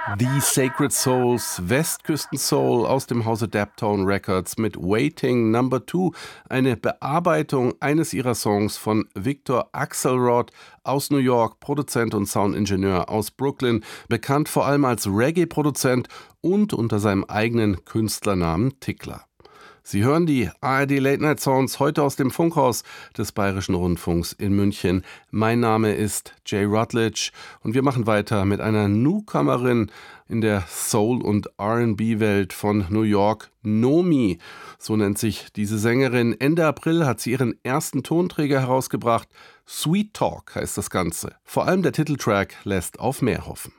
The Sacred Souls, Westküsten-Soul aus dem Hause Daptone Records mit Waiting No. 2, eine Bearbeitung eines ihrer Songs von Victor Axelrod aus New York, Produzent und Soundingenieur aus Brooklyn, bekannt vor allem als Reggae-Produzent und unter seinem eigenen Künstlernamen Tickler. Sie hören die ARD Late Night Sounds heute aus dem Funkhaus des Bayerischen Rundfunks in München. Mein Name ist Jay Rutledge und wir machen weiter mit einer Newcomerin in der Soul- und R&B-Welt von New York, Nomi. So nennt sich diese Sängerin. Ende April hat sie ihren ersten Tonträger herausgebracht. Sweet Talk heißt das Ganze. Vor allem der Titeltrack lässt auf mehr hoffen.